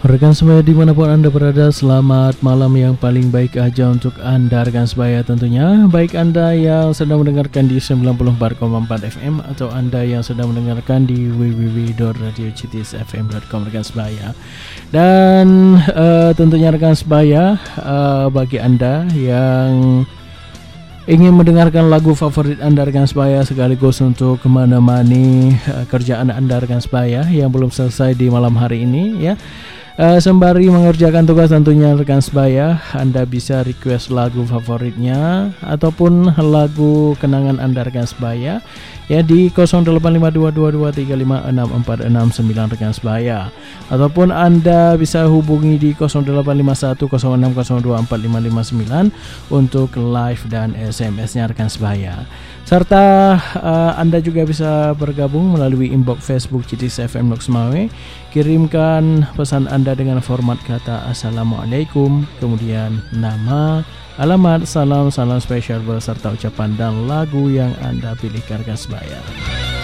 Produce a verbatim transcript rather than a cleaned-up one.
Rekan sebaya dimanapun Anda berada, selamat malam yang paling baik aja untuk Anda rekan sebaya tentunya. Baik Anda yang sedang mendengarkan di sembilan puluh empat koma empat F M atau Anda yang sedang mendengarkan di w w w dot radio c t s f m dot com rekan sebaya. Dan uh, tentunya rekan sebaya, uh, bagi Anda yang ingin mendengarkan lagu favorit Anda rekan sebaya sekaligus untuk menemani uh, kerjaan Anda rekan sebaya yang belum selesai di malam hari ini ya. Uh, sembari mengerjakan tugas tentunya rekan sebaya, Anda bisa request lagu favoritnya ataupun lagu kenangan Anda rekan sebaya ya di nol delapan lima dua dua dua tiga lima enam empat enam sembilan rekan sebaya, ataupun Anda bisa hubungi di nol delapan lima satu nol enam nol dua empat lima lima sembilan untuk live dan S M S-nya rekan sebaya. Serta uh, Anda juga bisa bergabung melalui inbox Facebook C T S F M Loksmawe. Kirimkan pesan Anda dengan format kata Assalamualaikum, kemudian nama, alamat, salam, salam spesial beserta ucapan dan lagu yang Anda pilihkan rekan sebaya.